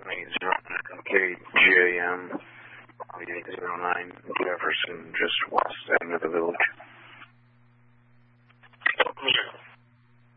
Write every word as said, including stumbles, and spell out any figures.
eight zero nine K J M, eight zero nine Jefferson, just west end of the village.